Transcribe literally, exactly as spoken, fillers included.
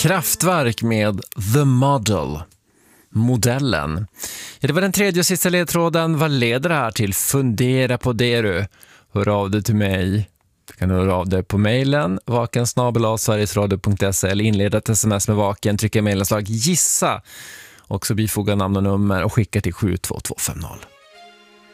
Kraftwerk med The Model. Modellen. Ja, det var den tredje och sista ledtråden. Vad leder det här till? Fundera på det du. Hör av dig till mig. Du kan höra av dig på mejlen vaken snabel-a sverigesradio punkt se eller inleda ett sms med vaken, trycka mejlanslag gissa och så bifoga namn och nummer och skicka till sju två två fem noll.